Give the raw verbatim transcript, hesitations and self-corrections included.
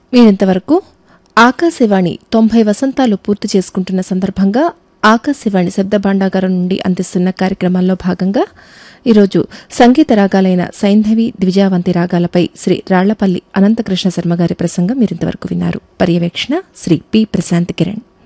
మీరింతవరకు ఆకాశవాణి తొంభై వసంతాలు పూర్తి చేసుకుంటున్న సందర్భంగా ఆకాశవాణి శబ్ద భాండాగారం నుండి అందిస్తున్న కార్యక్రమాల్లో భాగంగా ఈరోజు సంగీత రాగాలైన సైంధవి ద్విజావంతి రాగాలపై శ్రీ రాళ్లపల్లి అనంతకృష్ణ శర్మ గారి ప్రసంగం మీరింతవరకు విన్నారు. పర్యవేక్షణ శ్రీ పి ప్రశాంత్ కిరణ్.